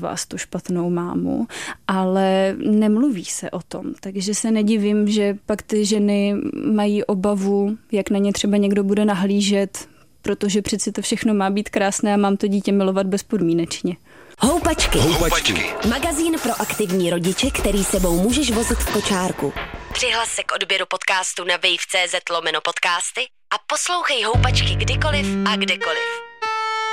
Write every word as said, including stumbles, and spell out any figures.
vás tu špatnou mámu, ale nemluví se o tom, takže se nedivím, že pak ty ženy mají obavu, jak na ně třeba někdo bude nahlížet, protože přeci to všechno má být krásné a mám to dítě milovat bezpodmínečně. Houpačky. Houpačky. Magazín pro aktivní rodiče, který sebou můžeš vozit v kočárku. Přihlas se k odběru podcastu na wave tečka cz lomeno podcasty a poslouchej Houpačky kdykoliv a kdekoliv.